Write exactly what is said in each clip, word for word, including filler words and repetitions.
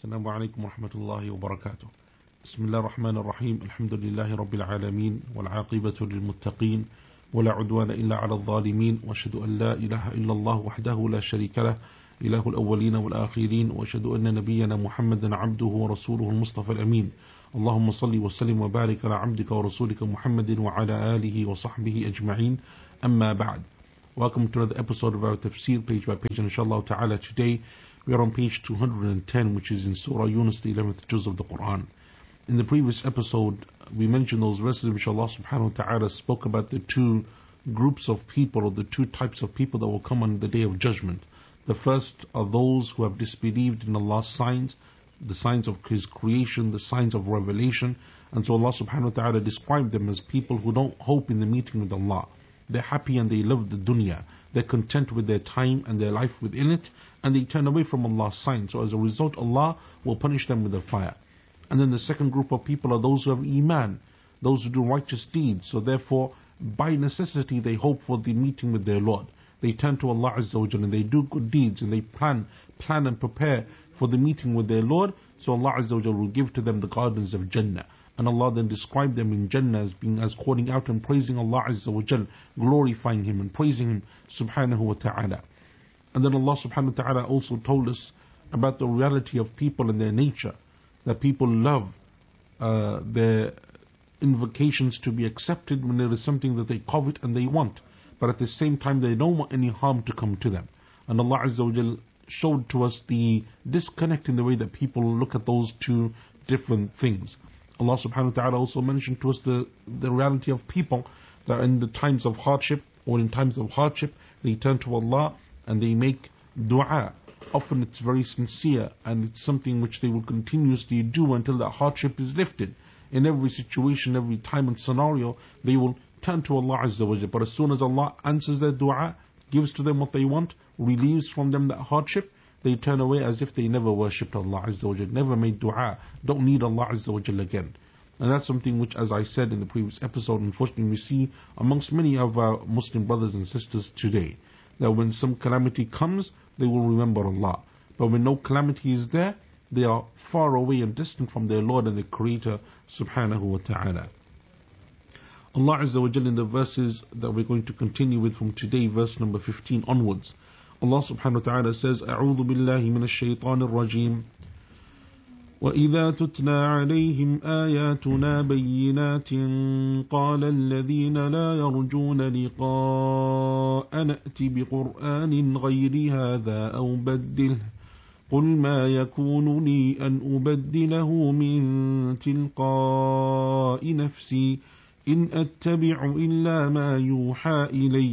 السلام عليكم ورحمة الله وبركاته. بسم الله الرحمن الرحيم. الحمد لله رب العالمين والعاقبة للمتقين ولا عدوان إلا على الظالمين، وأشهد أن لا إله إلا الله وحده لا شريك له إله الأولين والآخرين، وأشهد أن نبينا محمدا عبده ورسوله المصطفى الأمين. اللهم صل وسلم وبارك على عبدك ورسولك محمد وعلى آله وصحبه أجمعين. أما بعد. Welcome to another episode of our tafsir, page by page, inshallah ta'ala. Today we are on page two hundred ten, which is in Surah Yunus, the eleventh juz of the Quran. In the previous episode, we mentioned those verses in which Allah subhanahu wa ta'ala spoke about the two groups of people, or the two types of people that will come on the day of judgment. The first are those who have disbelieved in Allah's signs, the signs of His creation, the signs of revelation. And so Allah subhanahu wa ta'ala described them as people who don't hope in the meeting with Allah. They're happy and they love the dunya. They're content with their time and their life within it, and they turn away from Allah's signs. So as a result, Allah will punish them with the fire. And then the second group of people are those who have iman, those who do righteous deeds. So therefore, by necessity, they hope for the meeting with their Lord. They turn to Allah Azza wa Jalla and they do good deeds, and they plan, plan and prepare for the meeting with their Lord. So Allah Azza wa Jalla will give to them the gardens of Jannah. And Allah then described them in Jannah as being as calling out and praising Allah Azza wa Jal, glorifying Him and praising Him subhanahu wa ta'ala. And then Allah subhanahu wa ta'ala also told us about the reality of people and their nature, that people love uh, their invocations to be accepted when there is something that they covet and they want, but at the same time they don't want any harm to come to them. And Allah Azza wa Jal showed to us the disconnect in the way that people look at those two different things. Allah subhanahu wa ta'ala also mentioned to us the, the reality of people that in the times of hardship, or in times of hardship, they turn to Allah and they make dua. Often it's very sincere, and it's something which they will continuously do until that hardship is lifted. In every situation, every time and scenario, they will turn to Allah Azza wa Jalla. But as soon as Allah answers their dua, gives to them what they want, relieves from them that hardship, they turn away as if they never worshipped Allah Azza wa Jalla, never made dua, don't need Allah Azza wa Jalla again. And that's something which, as I said in the previous episode, unfortunately we see amongst many of our Muslim brothers and sisters today. That when some calamity comes, they will remember Allah. But when no calamity is there, they are far away and distant from their Lord and their Creator subhanahu wa ta'ala. Allah Azza wa Jalla, in the verses that we're going to continue with from today, verse number fifteen onwards, Allah subhanahu wa ta'ala says, أعوذ بالله من الشيطان الرجيم وإذا تتلى عليهم آياتنا بينات قال الذين لا يرجون لقاء نأت بقرآن غير هذا أو بدله قل ما يكون لي أن أبدله من تلقاء نفسي إن أتبع إلا ما يوحى إلي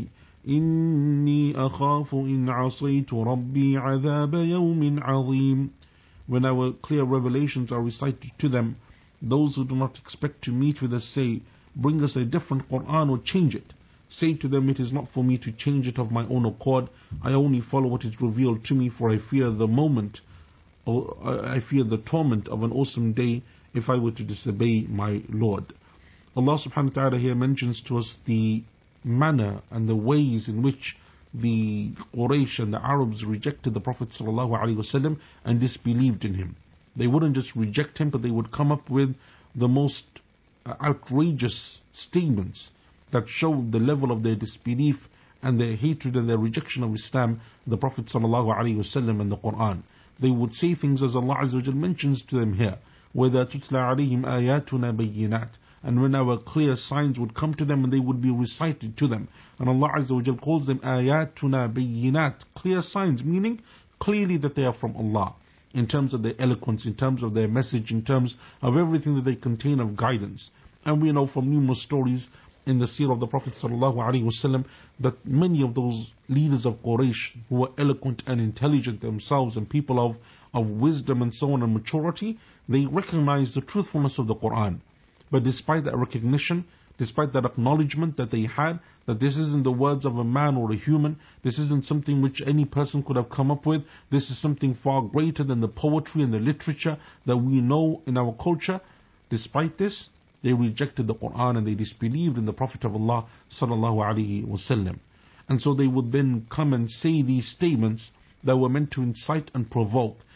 إني أخاف إن عصيت ربي عذاب يوم عظيم. When our clear revelations are recited to them, those who do not expect to meet with us say, bring us a different Quran or change it. Say to them, it is not for me to change it of my own accord. I only follow what is revealed to me, for I fear the moment, or I fear the torment of an awesome day if I were to disobey my Lord. Allah subhanahu wa ta'ala here mentions to us the manner and the ways in which the Quraysh and the Arabs rejected the Prophet sallallahu alaihi wasallam and disbelieved in him. They wouldn't just reject him, but they would come up with the most outrageous statements that showed the level of their disbelief and their hatred and their rejection of Islam, the Prophet sallallahu alaihi wasallam and the Quran. They would say things as Allah Azza wa Jalla mentions to them here, وَإِذَا تُتْلَى عَلَيْهِمْ آيَاتُنَا بَيِّنَاتٍ, and when our clear signs would come to them and they would be recited to them. And Allah Azza wa Jal calls them ayatuna bayyinat, clear signs, meaning clearly that they are from Allah, in terms of their eloquence, in terms of their message, in terms of everything that they contain of guidance. And we know from numerous stories in the seerah of the Prophet sallallahu alaihi wasallam that many of those leaders of Quraysh who were eloquent and intelligent themselves and people of, of wisdom and so on and maturity, they recognized the truthfulness of the Quran. But despite that recognition, despite that acknowledgement that they had, that this isn't the words of a man or a human, this isn't something which any person could have come up with, this is something far greater than the poetry and the literature that we know in our culture, despite this, they rejected the Quran and they disbelieved in the Prophet of Allah sallallahu alaihi wasallam. And so they would then come and say these statements that were meant to incite and provoke,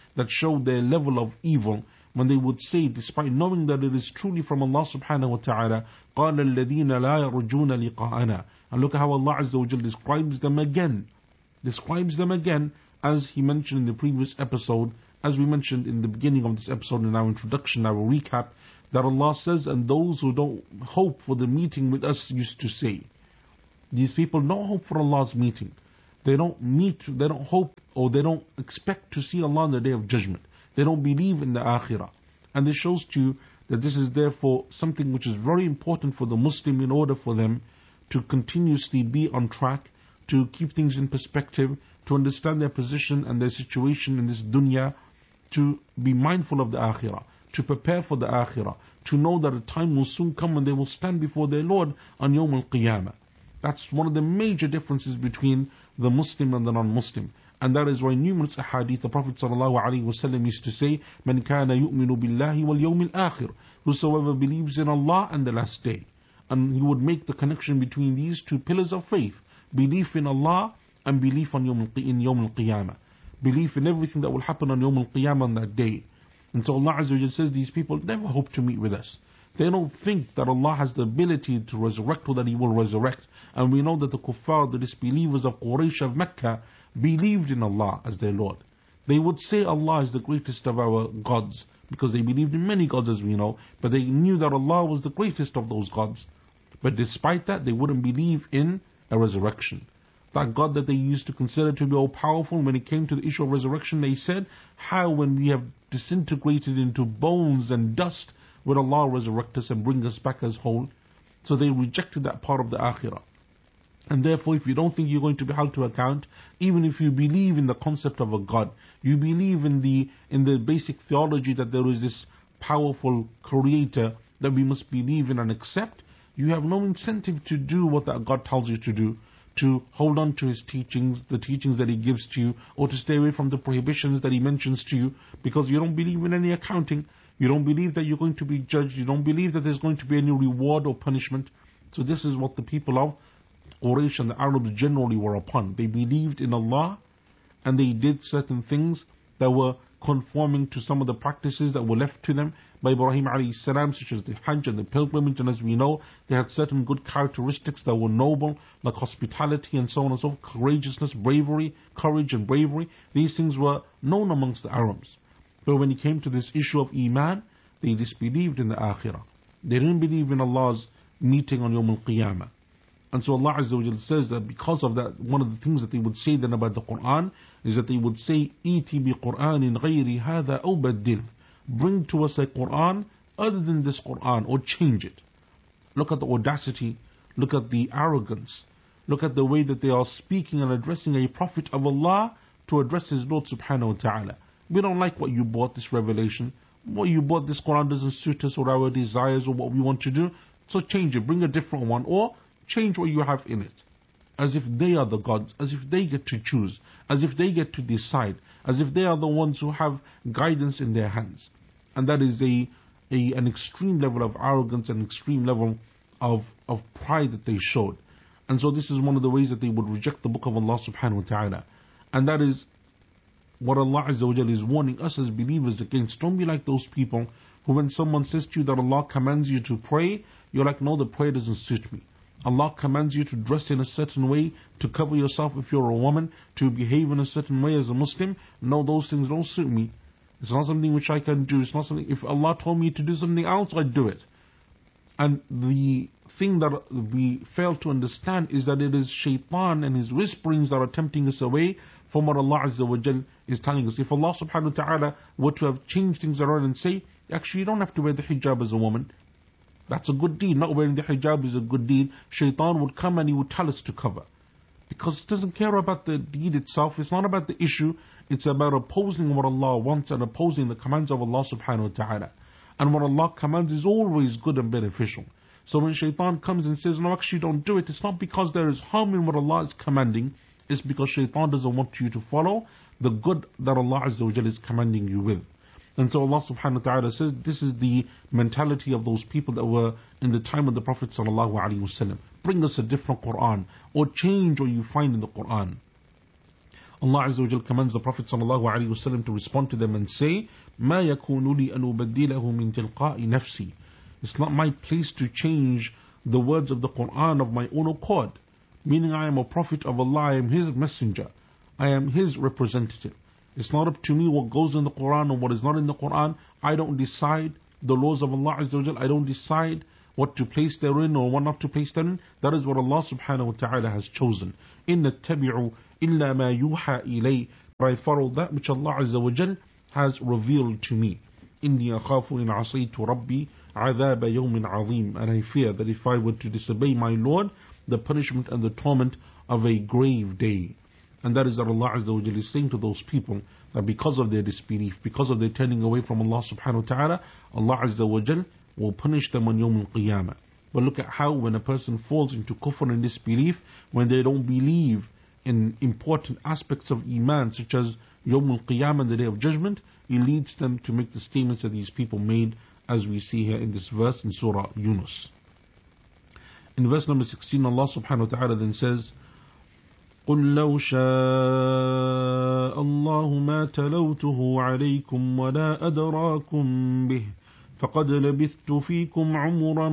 that show their level of evil, when they would say, despite knowing that it is truly from Allah subhanahu wa ta'ala, قَالَ الَّذِينَ لَا يَرْجُونَ لِقَاءَنَا. And look at how Allah Azza wa Jal describes them again. Describes them again, as He mentioned in the previous episode, as we mentioned in the beginning of this episode in our introduction, our recap, that Allah says, and those who don't hope for the meeting with us used to say. These people don't hope for Allah's meeting. They don't meet, they don't hope, or they don't expect to see Allah on the Day of Judgment. They don't believe in the Akhirah. And this shows to you that this is therefore something which is very important for the Muslim in order for them to continuously be on track, to keep things in perspective, to understand their position and their situation in this dunya, to be mindful of the Akhirah, to prepare for the Akhirah, to know that a time will soon come when they will stand before their Lord on Yawm al-Qiyamah. That's one of the major differences between the Muslim and the non-Muslim. And that is why numerous ahadith the Prophet ﷺ used to say, "Man kana yu'minu billahi wal yawmil akhir," whosoever believes in Allah and the last day. And he would make the connection between these two pillars of faith: belief in Allah and belief on Yawm in Yawm al-Qiyamah. Belief in everything that will happen on Yawm al-Qiyamah on that day. And so Allah Azza wa Jalla says these people never hope to meet with us. They don't think that Allah has the ability to resurrect or that He will resurrect. And we know that the kuffar, the disbelievers of Quraysh of Mecca, believed in Allah as their Lord. They would say Allah is the greatest of our gods, because they believed in many gods as we know, but they knew that Allah was the greatest of those gods. But despite that, they wouldn't believe in a resurrection. That God that they used to consider to be all powerful, when it came to the issue of resurrection, they said, how when we have disintegrated into bones and dust, will Allah resurrect us and bring us back as whole? So they rejected that part of the Akhirah. And therefore, if you don't think you're going to be held to account, even if you believe in the concept of a God, you believe in the in the basic theology that there is this powerful creator that we must believe in and accept, you have no incentive to do what that God tells you to do, to hold on to His teachings, the teachings that He gives to you, or to stay away from the prohibitions that He mentions to you, because you don't believe in any accounting. You don't believe that you're going to be judged. You don't believe that there's going to be any reward or punishment. So this is what the people of Quraysh and the Arabs generally were upon. They believed in Allah, and they did certain things that were conforming to some of the practices that were left to them by Ibrahim alayhi salam, such as the Hajj and the pilgrimage. And as we know, they had certain good characteristics that were noble, like hospitality and so on and so forth, courageousness, bravery, courage and bravery. These things were known amongst the Arabs. But when it came to this issue of Iman, they disbelieved in the Akhirah. They didn't believe in Allah's meeting on Yawm al-Qiyamah. And so Allah Azza wa Jalla says that because of that, one of the things that they would say then about the Quran is that they would say, "Iti bi Qur'anin ghayri hadha aw baddil." Bring to us a Quran other than this Quran, or change it. Look at the audacity, look at the arrogance, look at the way that they are speaking and addressing a prophet of Allah to address his Lord subhanahu wa ta'ala. We don't like what you bought, this revelation. What you bought, this Quran doesn't suit us or our desires or what we want to do. So change it, bring a different one, or change what you have in it. As if they are the gods, as if they get to choose, as if they get to decide, as if they are the ones who have guidance in their hands. And that is a, a an extreme level of arrogance, an extreme level of, of pride that they showed. And so this is one of the ways that they would reject the book of Allah subhanahu wa ta'ala. And that is what Allah Azza wa Jalla is warning us as believers against. Don't be like those people who, when someone says to you that Allah commands you to pray, you're like, no, the prayer doesn't suit me. Allah commands you to dress in a certain way, to cover yourself if you're a woman, to behave in a certain way as a Muslim. No, those things don't suit me. It's not something which I can do. It's not something, if Allah told me to do something else, I'd do it. And the thing that we fail to understand is that it is shaitan and his whisperings that are tempting us away from what Allah Azza wa Jal is telling us. If Allah subhanahu wa ta'ala were to have changed things around and say, actually you don't have to wear the hijab as a woman, that's a good deed. Not wearing the hijab is a good deed. Shaitan would come and he would tell us to cover. Because it doesn't care about the deed itself. It's not about the issue. It's about opposing what Allah wants and opposing the commands of Allah subhanahu wa ta'ala. And what Allah commands is always good and beneficial. So when shaitan comes and says, no, actually don't do it, it's not because there is harm in what Allah is commanding. It's because shaitan doesn't want you to follow the good that Allah Azza wa Jalla is commanding you with. And so Allah subhanahu wa ta'ala says this is the mentality of those people that were in the time of the Prophet sallallahu alaihi wasallam. Bring us a different Quran, or change what you find in the Quran. Allah Azza wa Jal commands the Prophet sallallahu alaihi wasallam to respond to them and say, ما يكون لي أن أبدله من تلقاء نفسي. It's not my place to change the words of the Quran of my own accord. Meaning I am a prophet of Allah, I am His messenger, I am His representative. It's not up to me what goes in the Quran or what is not in the Quran. I don't decide the laws of Allah Azza wa Jal. I don't decide what to place therein or what not to place therein. That is what Allah subhanahu wa ta'ala has chosen. إِنَّ اتَّبِعُوا إِلَّا مَا يُوحَى إِلَيْهِ. But I follow that which Allah Azza wa Jal has revealed to me. إِنِّي أَخَافُ إِنْ عَصَيْتُ رَبِّي عَذَابَ يَوْمٍ عَظِيمٍ. And I fear that if I were to disobey my Lord, the punishment and the torment of a grave day. And that is that Allah Azza wa Jal is saying to those people that because of their disbelief, because of their turning away from Allah subhanahu wa ta'ala, Allah Azza wa Jal will punish them on Yawm al-Qiyamah. But look at how when a person falls into kufr and disbelief, when they don't believe in important aspects of Iman, such as Yawm al-Qiyamah and the Day of Judgment, it leads them to make the statements that these people made, as we see here in this verse in Surah Yunus. In verse number sixteen, Allah subhanahu wa ta'ala then says, قُلْ لَوْ شَاءَ اللَّهُ مَا تَلَوْتُهُ عَلَيْكُمْ وَلَا أَدْرَاكُمْ بِهِ فَقَدْ لَبِثْتُ فِيكُمْ عُمُرًا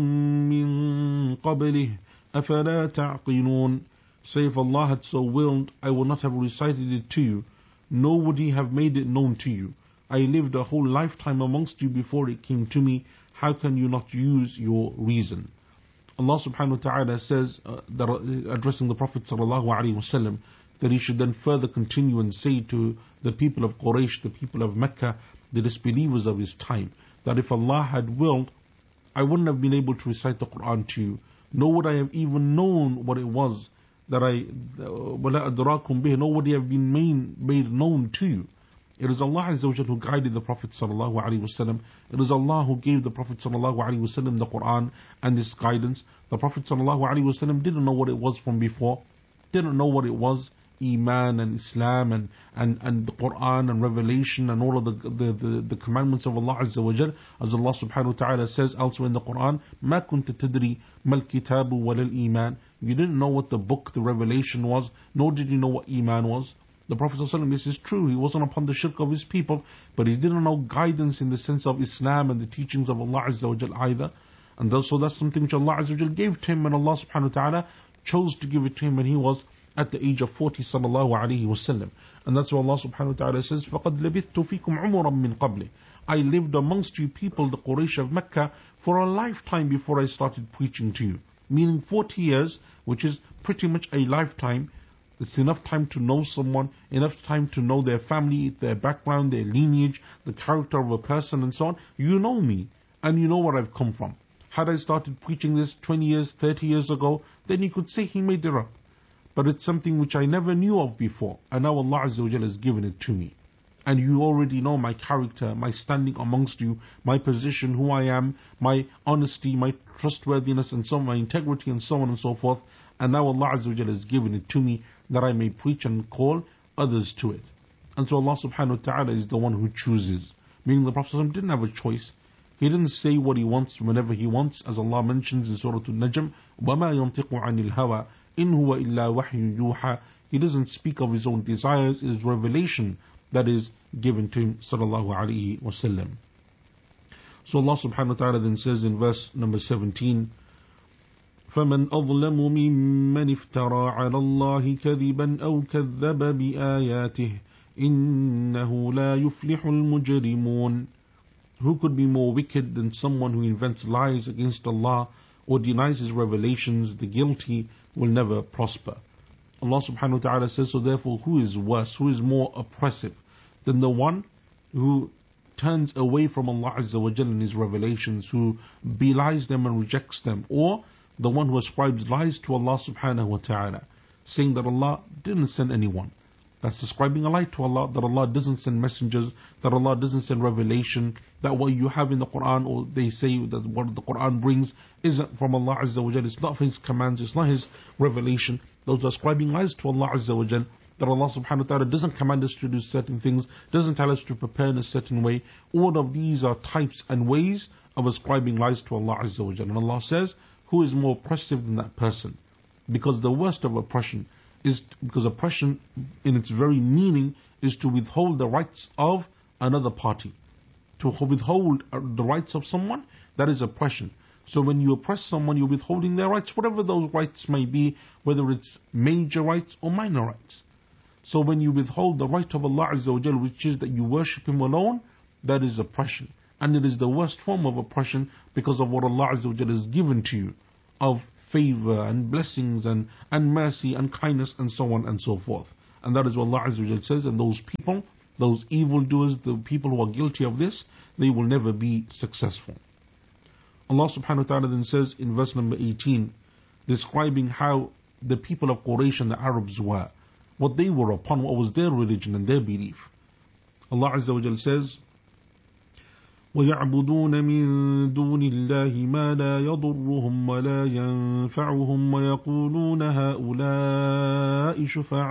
مِّن قَبْلِهِ أَفَلَا تَعْقِلُونَ. Say, if Allah had so willed, I would not have recited it to you, nor would He have made it known to you. I lived a whole lifetime amongst you before it came to me. How can you not use your reason? Allah subhanahu wa ta'ala says, uh, that, uh, addressing the Prophet sallallahu alaihi wasallam, that he should then further continue and say to the people of Quraysh, the people of Mecca, the disbelievers of his time, that if Allah had willed, I wouldn't have been able to recite the Quran to you, nor would I have even known what it was that I, وَلَا أَدْرَاكُمْ بِهِ, nor would it have been made, made known to you. It is Allah Azza wa Jal who guided the Prophet sallallahu alaihi wasallam. It is Allah who gave the Prophet sallallahu alaihi wasallam the Quran and this guidance. The Prophet sallallahu alaihi wasallam didn't know what it was from before, didn't know what it was, Iman and Islam and, and, and the Quran and Revelation and all of the, the, the, the commandments of Allah Azza wa Jal. As Allah subhanahu wa ta'ala says elsewhere in the Quran, مَا كُنْتَ تَدْرِي مَا الْكِتَابُ وَلَا الْإِيمَانِ. You didn't know what the book, the revelation was, nor did you know what Iman was. The Prophet ﷺ, this is true, he wasn't upon the shirk of his people, but he didn't know guidance in the sense of Islam and the teachings of Allah Azza wa Jal either. And so that's something which Allah Azza wa Jal gave to him, and Allah subhanahu wa ta'ala chose to give it to him when he was at the age of forty sallallahu alayhi wasallam. And that's why Allah subhanahu wa ta'ala says, فَقَدْ لَبِثْتُ فِيكُمْ عُمُرًا مِّن قَبْلِ. I lived amongst you people, the Quraysh of Mecca, for a lifetime before I started preaching to you. Meaning forty years, which is pretty much a lifetime. It's enough time to know someone, enough time to know their family, their background, their lineage, the character of a person and so on. You know me, and you know where I've come from. Had I started preaching this twenty years, thirty years ago, then you could say he made it up. But it's something which I never knew of before, and now Allah Azza wa Jalla has given it to me. And you already know my character, my standing amongst you, my position, who I am, my honesty, my trustworthiness and so on, my integrity and so on and so forth. And now Allah Azza wa Jalla has given it to me that I may preach and call others to it. And so Allah subhanahu wa ta'ala is the one who chooses. Meaning the Prophet didn't have a choice. He didn't say what he wants whenever he wants, as Allah mentions in Surah Al-Najm, وَمَا يَنْطِقُ عَنِ الْهَوَىٰ إِنْ هُوَ إِلَّا وَحْيٌ يُوحَىٰ. He doesn't speak of his own desires, it is revelation that is given to him, sallallahu alayhi wa sallam. So Allah subhanahu wa ta'ala then says in verse number seventeen, فَمَنْ أَظْلَمُ مِمَّنِ افْتَرَى عَلَى اللَّهِ كَذِبًا أَوْ كَذَّبَ بِآيَاتِهِ إِنَّهُ لَا يُفْلِحُ الْمُجْرِمُونَ. Who could be more wicked than someone who invents lies against Allah or denies His revelations? The guilty will never prosper. Allah subhanahu wa ta'ala says, so therefore who is worse, who is more oppressive than the one who turns away from Allah Azza wa Jalla and His revelations, who belies them and rejects them, or the one who ascribes lies to Allah subhanahu wa ta'ala, saying that Allah didn't send anyone. That's ascribing a lie to Allah, that Allah doesn't send messengers, that Allah doesn't send revelation, that what you have in the Quran, or they say that what the Quran brings isn't from Allah Azza wa Jalla, it's not His commands, it's not His revelation. Those are ascribing lies to Allah Azza wa Jalla, that Allah subhanahu wa ta'ala doesn't command us to do certain things, doesn't tell us to prepare in a certain way. All of these are types and ways of ascribing lies to Allah Azza wa Jalla. And Allah says, who is more oppressive than that person? Because the worst of oppression is because oppression in its very meaning is to withhold the rights of another party. To withhold the rights of someone, that is oppression. So when you oppress someone, you're withholding their rights, whatever those rights may be, whether it's major rights or minor rights. So when you withhold the right of Allah Azza wa Jal, which is that you worship Him alone, that is oppression. And it is the worst form of oppression because of what Allah Azza wa Jal has given to you of favor and blessings and, and mercy and kindness and so on and so forth. And that is what Allah Azza wa Jal says, and those people, those evildoers, the people who are guilty of this, they will never be successful. Allah subhanahu wa ta'ala then says in verse number eighteen, describing how the people of Quraysh and the Arabs were, what they were upon, what was their religion and their belief. Allah Azza wa Jal says, وَيَعْبُدُونَ مِن دُونِ اللَّهِ مَا لَا يَضُرُّهُمْ وَلَا يَنفَعُهُمْ وَيَقُولُونَ هَؤُلَاءِ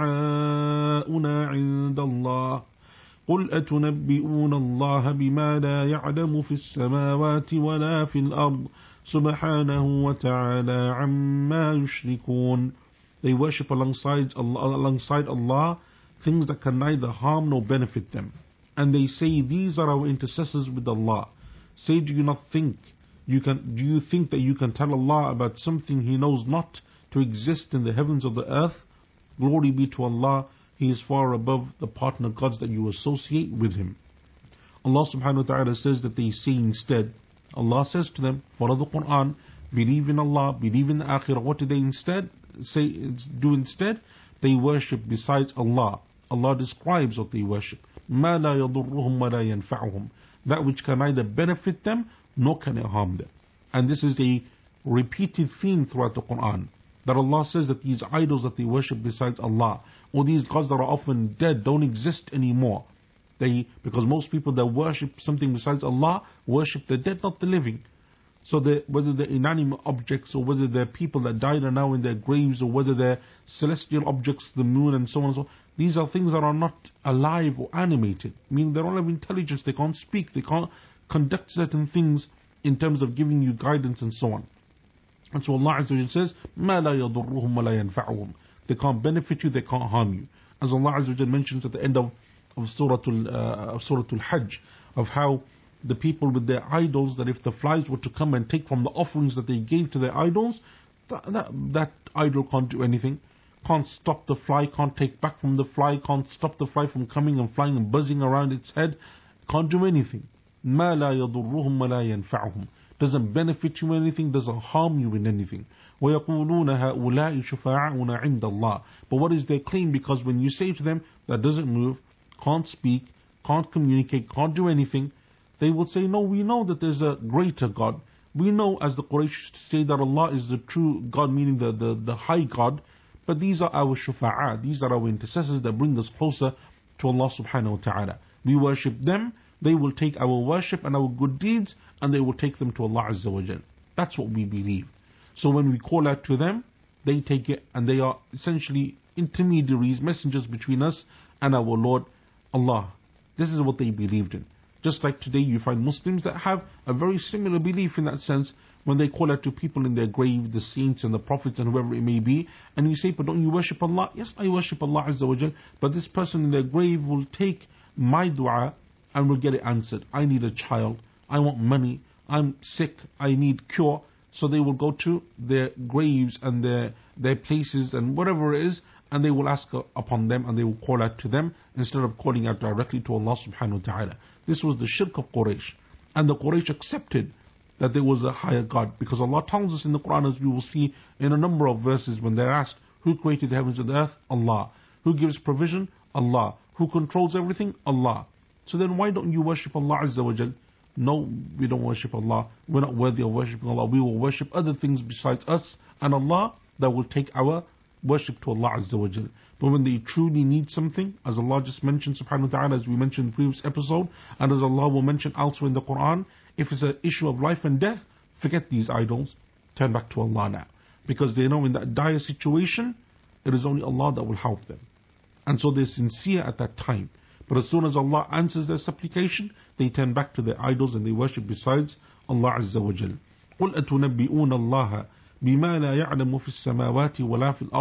شُفَعَاؤُنَا عِندَ اللَّهِ قُلْ أَتُنَبِّئُونَ اللَّهَ بِمَا لَا يَعْلَمُ فِي السَّمَاوَاتِ وَلَا فِي الْأَرْضِ سُبْحَانَهُ وَتَعَالَى عَمَّا يُشْرِكُونَ. They worship alongside Allah, alongside Allah things that can neither harm nor benefit them. And they say, these are our intercessors with Allah. Say, do you not think you can? Do you think that you can tell Allah about something He knows not to exist in the heavens of the earth? Glory be to Allah. He is far above the partner gods that you associate with Him. Allah subhanahu wa ta'ala says that they say instead, Allah says to them, follow the Quran, believe in Allah, believe in the Akhirah. What do they instead say? Do instead? They worship besides Allah. Allah describes what they worship. مَا لَا يَضُرُّهُمْ وَلَا يَنْفَعُهُم. That which can neither benefit them nor can it harm them. And this is a repeated theme throughout the Quran. That Allah says that these idols that they worship besides Allah, or these gods that are often dead, don't exist anymore. They, because most people that worship something besides Allah, worship the dead, not the living. So they, whether they're inanimate objects, or whether they're people that died and now in their graves, or whether they're celestial objects, the moon and so on and so on, these are things that are not alive or animated. Meaning they don't have intelligence, they can't speak, they can't conduct certain things in terms of giving you guidance and so on. And so Allah Azza wa Jalla says, مَا لَا يَضُرُّهُمْ وَلَا يَنْفَعُهُمْ. They can't benefit you, they can't harm you. As Allah Azza wa Jalla mentions at the end of, of Surah Al, uh, Surah Al-Hajj, of how the people with their idols, that if the flies were to come and take from the offerings that they gave to their idols, that, that, that idol can't do anything. Can't stop the fly, can't take back from the fly, can't stop the fly from coming and flying and buzzing around its head. Can't do anything. مَا لَا يَضُرُّهُمْ وَلَا يَنْفَعُهُم. Doesn't benefit you in anything, doesn't harm you in anything. وَيَقُولُونَ هَؤُلَاءِ شُفَعَاؤُنَا عِنْدَ اللَّهِ. But what is their claim? Because when you say to them, that doesn't move, can't speak, can't communicate, can't do anything, they will say, no, we know that there's a greater God. We know, as the Quraysh say, that Allah is the true God, meaning the, the, the high God. But these are our shufa'a, these are our intercessors that bring us closer to Allah subhanahu wa ta'ala. We worship them, they will take our worship and our good deeds, and they will take them to Allah Azza wa Jal. That's what we believe. So when we call out to them, they take it, and they are essentially intermediaries, messengers between us and our Lord Allah. This is what they believed in. Just like today you find Muslims that have a very similar belief in that sense, when they call out to people in their grave, the saints and the prophets and whoever it may be, and you say, but don't you worship Allah? Yes, I worship Allah Azza wa Jal, but this person in their grave will take my dua and will get it answered. I need a child, I want money, I'm sick, I need cure. So they will go to their graves and their, their places and whatever it is, and they will ask upon them and they will call out to them instead of calling out directly to Allah subhanahu wa ta'ala. This was the shirk of Quraysh. And the Quraysh accepted that there was a higher God, because Allah tells us in the Quran, as we will see in a number of verses, when they're asked, who created the heavens and the earth? Allah. Who gives provision? Allah. Who controls everything? Allah. So then why don't you worship Allah Azza wa Jal? No, we don't worship Allah. We're not worthy of worshipping Allah. We will worship other things besides us and Allah that will take our worship to Allah Azza wa Jal. But when they truly need something, as Allah just mentioned subhanahu wa ta'ala, as we mentioned in the previous episode, and as Allah will mention elsewhere in the Quran, if it's an issue of life and death, forget these idols, turn back to Allah now. Because they know in that dire situation, it is only Allah that will help them. And so they're sincere at that time. But as soon as Allah answers their supplication, they turn back to their idols and they worship besides Allah Azza wa Jal. قُلْ أَتُنَبِّئُونَ اللَّهَ بِمَا لَا يَعْلَمُ فِي السَّمَاوَاتِ وَلَا فِي الْأَرْضِ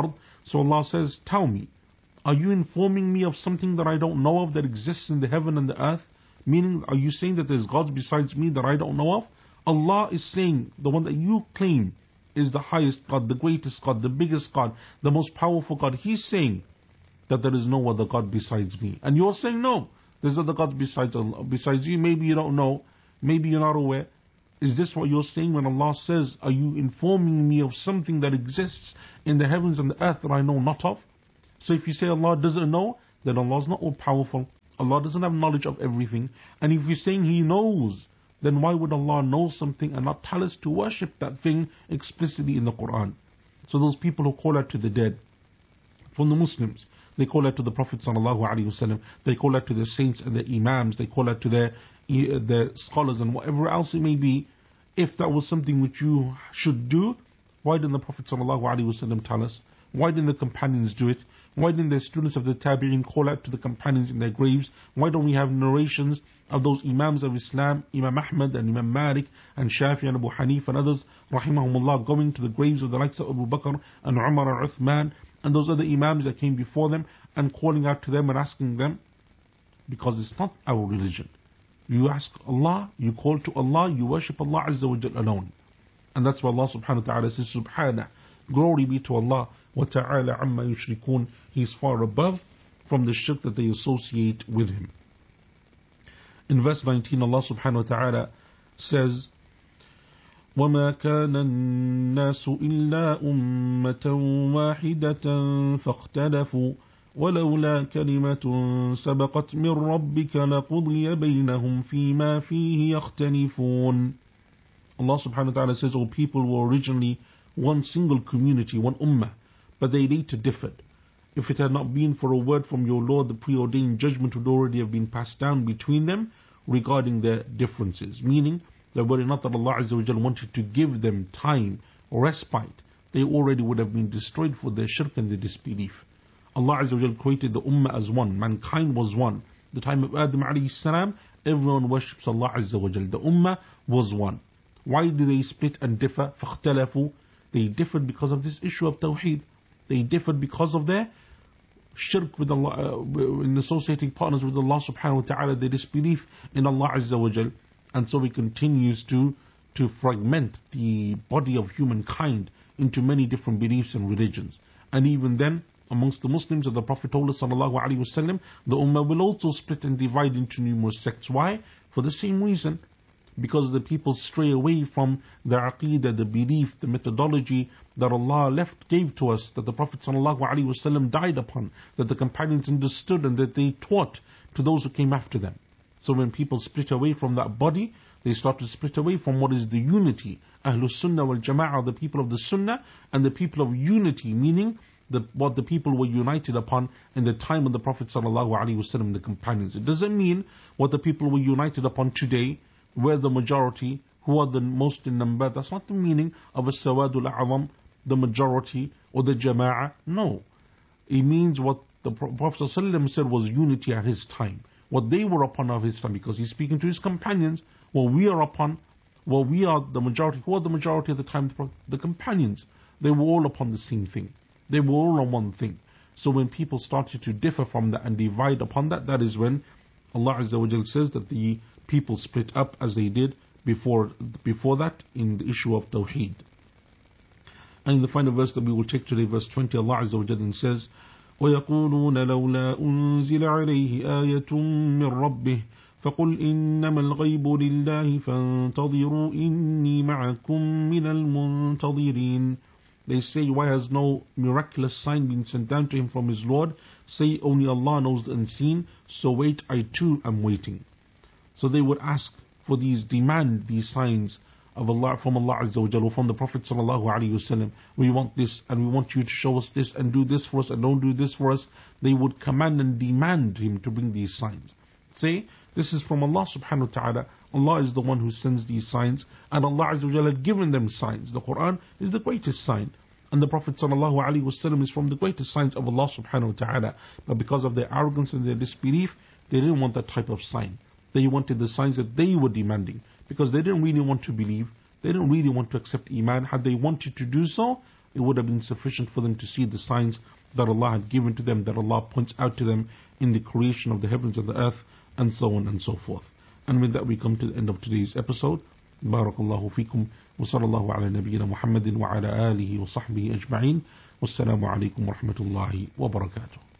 So Allah says, tell me, are you informing me of something that I don't know of that exists in the heaven and the earth? Meaning, are you saying that there's gods besides me that I don't know of? Allah is saying, the one that you claim is the highest God, the greatest God, the biggest God, the most powerful God. He's saying that there is no other God besides me. And you're saying, no, there's other gods besides Allah, besides you. Maybe you don't know, maybe you're not aware. Is this what you're saying when Allah says, are you informing me of something that exists in the heavens and the earth that I know not of? So if you say Allah doesn't know, then Allah is not all powerful. Allah doesn't have knowledge of everything. And if you're saying He knows, then why would Allah know something and not tell us to worship that thing explicitly in the Quran? So those people who call out to the dead, from the Muslims, they call out to the Prophet sallallahu alaihi wasallam, they call out to the saints and the imams, they call out to their, their scholars and whatever else it may be. If that was something which you should do, why didn't the Prophet sallallahu alaihi wasallam tell us? Why didn't the companions do it? Why didn't the students of the Tabi'in call out to the companions in their graves? Why don't we have narrations of those Imams of Islam, Imam Ahmad and Imam Malik and Shafi and Abu Hanif and others, rahimahumullah, going to the graves of the likes of Abu Bakr and Umar and Uthman and those other Imams that came before them and calling out to them and asking them? Because it's not our religion. You ask Allah, you call to Allah, you worship Allah Azza wa Jal alone. And that's why Allah subhanahu wa ta'ala says, Subhanah, glory be to Allah, wa ta'ala amma yushrikun. He's far above from the shirk that they associate with Him. In verse nineteen, Allah subhanahu wa ta'ala says, وَمَا كَانَ النَّاسُ إِلَّا أُمَّةً وَاحِدَةً فَاخْتَلَفُوا وَلَوْلَا كَلِمَةٌ سَبَقَتْ مِنْ رَبِّكَ لَقُضِيَ بَيْنَهُمْ فِيمَا فِيهِ يَخْتَلِفُونَ. Allah subhanahu wa ta'ala says, all people were originally one single community, one ummah, but they later differed. If it had not been for a word from your Lord, the preordained judgment would already have been passed down between them regarding their differences. Meaning that were it not that Allah Azza wa Jal wanted to give them time or respite, they already would have been destroyed for their shirk and their disbelief. Allah Azza wa Jal created the ummah as one. Mankind was one. The time of Adam alayhi salam, everyone worships Allah Azza wa Jal. The ummah was one. Why do they split and differ? فَاخْتَلَفُوا. They differed because of this issue of Tawheed. They differed because of their shirk with Allah, uh, in associating partners with Allah subhanahu wa ta'ala, their disbelief in Allah Azza wa Jal. And so it continues to, to fragment the body of humankind into many different beliefs and religions. And even then, amongst the Muslims, as the Prophet told us sallallahu alaihi wasallam, the ummah will also split and divide into numerous sects. Why? For the same reason. Because the people stray away from the aqeedah, the belief, the methodology that Allah left, gave to us, that the Prophet ﷺ died upon, that the companions understood and that they taught to those who came after them. So when people split away from that body, they start to split away from what is the unity. Ahlus Sunnah wal Jama'ah, the people of the Sunnah, and the people of unity, meaning the, what the people were united upon in the time of the Prophet ﷺ, the companions. It doesn't mean what the people were united upon today, where the majority, who are the most in number. That's not the meaning of a Sawadul A'zam, the majority, or the Jama'ah. No. It means what the Prophet ﷺ said was unity at his time. What they were upon of his time, because he's speaking to his companions. What we are upon, what we are the majority. Who are the majority at the time? The companions. They were all upon the same thing. They were all on one thing. So when people started to differ from that and divide upon that, that is when Allah Azza wa Jal says that the people split up as they did before before that in the issue of Tawheed. And in the final verse that we will take today, verse twenty, Allah Azza wa Jal says, وَيَقُولُونَ لَوْلَا أُنزِلَ عَلَيْهِ آيَةٌ مِّن رَبِّهِ فَقُلْ إِنَّمَا الْغَيْبُ لِلَّهِ فَانْتَظِرُوا إِنِّي مَعَكُمْ مِنَ الْمُنْتَظِرِينَ. They say, why has no miraculous sign been sent down to him from his Lord? Say, only Allah knows the unseen, so wait, I too am waiting. So they would ask for these, demand these signs of Allah, from Allah Azza wa Jalla, from the Prophet sallallahu alaihi wasallam. We want this, and we want you to show us this, and do this for us, and don't do this for us. They would command and demand him to bring these signs. Say, this is from Allah subhanahu wa ta'ala. Allah is the one who sends these signs, and Allah Azza wa Jalla had given them signs. The Quran is the greatest sign, and the Prophet sallallahu alaihi wasallam is from the greatest signs of Allah subhanahu wa ta'ala. But because of their arrogance and their disbelief, they didn't want that type of sign. They wanted the signs that they were demanding, because they didn't really want to believe. They didn't really want to accept Iman. Had they wanted to do so, it would have been sufficient for them to see the signs that Allah had given to them, that Allah points out to them in the creation of the heavens and the earth, and so on and so forth. And with that we come to the end of today's episode. Barakallahu fikum wa sallallahu ala nabiyyina Muhammadin wa ala alihi wa sahbihi ajma'in. Wassalamu alaikum wa rahmatullahi wa barakatuh.